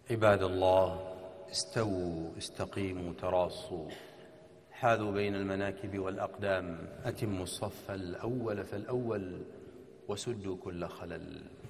عباد الله، استووا استقيموا تراصوا، حاذوا بين المناكب والأقدام، أتموا الصف الأول فالأول وسدوا كل خلل.